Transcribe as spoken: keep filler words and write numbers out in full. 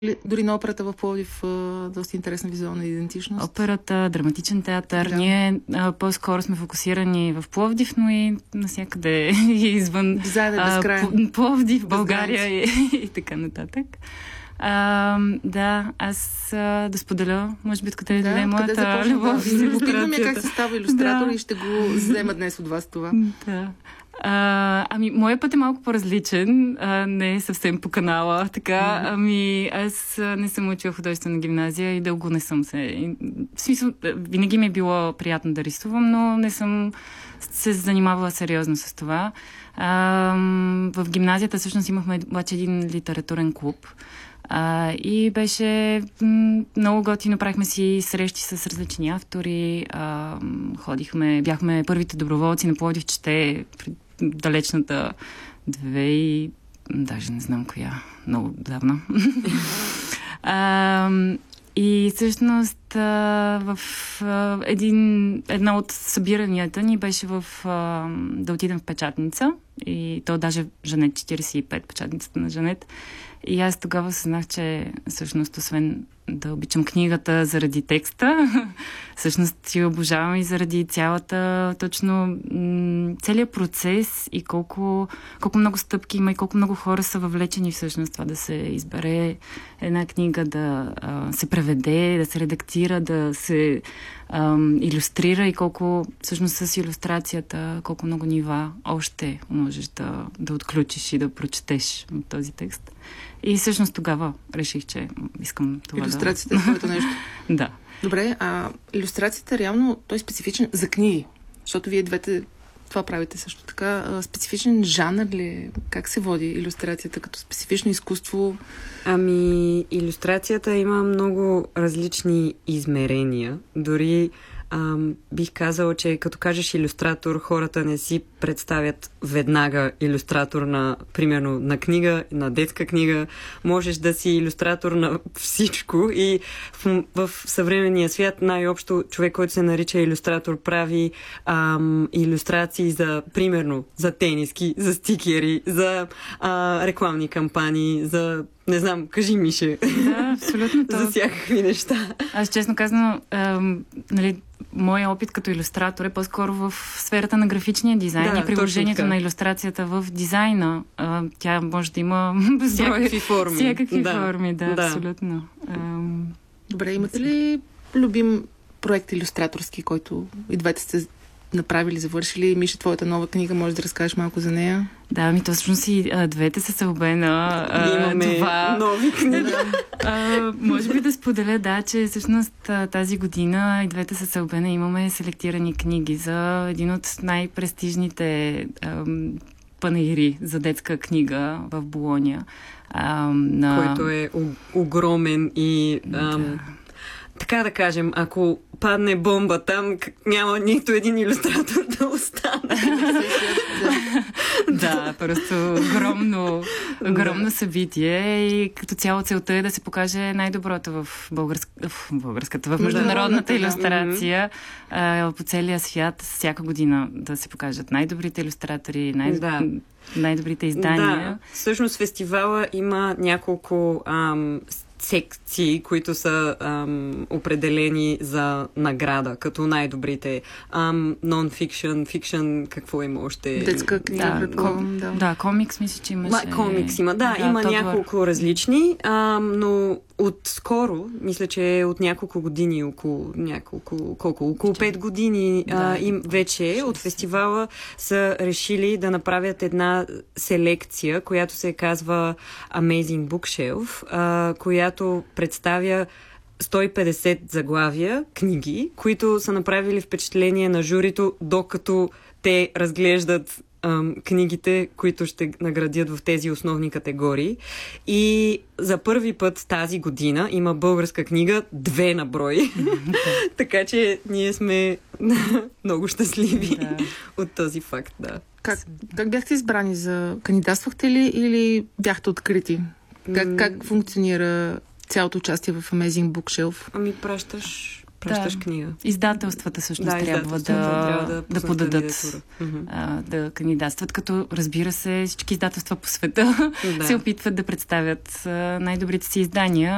Дори на операта в Пловдив доста интересна визуална идентичност. Операта, драматичен театър. Да. Ние а, по-скоро сме фокусирани в Пловдив, но и навсякъде извън а, Пловдив, България и, и така нататък. А, да, аз а, да споделя, може би, къде да, е моята любов. Любопитно ми е как се става илюстратор да. И ще го взема днес от вас това. Да. А, ами, моят път е малко по-различен, а, не е съвсем по канала, така, mm-hmm. ами аз не съм учила художествена гимназия и дълго не съм се... В смисъл, винаги ми е било приятно да рисувам, но не съм се занимавала сериозно с това. А, в гимназията всъщност имахме обаче един литературен клуб. А, и беше м- много готино, правихме си срещи с различни автори, а, ходихме, бяхме първите доброволци на Пловдив чете пред далечната две и даже не знам коя, много давна. а, и всъщност а, в а, един, една от събиранията ни беше в а, да отидем в печатница и то даже Жанет четиридесет и пет, печатницата на Жанет. И аз тогава съзнах, че всъщност, освен да обичам книгата заради текста, всъщност си обожавам и заради цялата, точно целият процес и колко, колко много стъпки има и колко много хора са въвлечени всъщност това да се избере една книга, да а, се преведе, да се редактира, да се а, илюстрира и колко всъщност с илюстрацията, колко много нива още можеш да, да отключиш и да прочетеш от този текст. И всъщност тогава реших, че искам това илюстрацията да... е твоето нещо. Да. Добре, а илюстрацията реално, той е специфичен за книги, защото вие двете това правите също така. Специфичен жанр ли? Как се води илюстрацията като специфично изкуство? Ами, илюстрацията има много различни измерения. Дори ам, бих казала, че като кажеш илюстратор, хората не си представят веднага илюстратор на, примерно, на книга, на детска книга. Можеш да си илюстратор на всичко и в, в съвременния свят най-общо човек, който се нарича илюстратор, прави ам, илюстрации за, примерно, за тениски, за стикери, за а, рекламни кампании, за не знам, кажи, Мише. Да, абсолютно то. За всякакви неща. Аз честно казано, ам, нали, моя опит като илюстратор е по-скоро в сферата на графичния дизайн да, и приложението на илюстрацията в дизайна. А, тя може да има всякакви форми. Всякакви да. форми, да, да. абсолютно. Ам... Добре, имате ли любим проект илюстраторски, който и двете сте направили, завършили? Миша, твоята нова книга, може да разкажеш малко за нея? Да, ми то всъщност и а, двете са с Албена. А, имаме това, нови книги. а, може би да споделя, да, че всъщност тази година и двете с Албена имаме селектирани книги за един от най-престижните ам, панаири за детска книга в Болония. Ам, на... Който е огромен и... Ам... Да. Така да кажем, ако падне бомба там, няма нито един илюстратор да остане. Да, просто огромно, огромно събитие и като цяло целта е да се покаже най-доброто в, българск... в българската, в международната илюстрация а, по целия свят, всяка година да се покажат най-добрите илюстратори, най- да. най-добрите издания. Да, всъщност фестивала има няколко ам, секции, които са ам, определени за награда, като най-добрите. Ам, нон-фикшън, фикшън, какво има още? Детска книга, да, ком, да. да, комикс, мисля, че имаше. Ма, комикс има, да, да има няколко добър. различни, ам, но отскоро, мисля, че е от няколко години, около няколко, колко, около пет години да, а, им вече от фестивала са решили да направят една селекция, която се казва Amazing Bookshelf, а, която представя сто и петдесет заглавия, книги, които са направили впечатление на журито, докато те разглеждат ам, книгите, които ще наградят в тези основни категории. И за първи път тази година има българска книга, две на брой. Така че ние сме много щастливи да. от този факт. Да. Как, как бяхте избрани за... Кандидатствахте ли или бяхте открити? Как, как функционира цялото участие в Amazing Bookshelf? Ами пращаш... Пращаш да. книга. Издателствата всъщност да, трябва, да, трябва да, да подадат, а, да кандидатстват, като разбира се всички издателства по света да. се опитват да представят а, най-добрите си издания.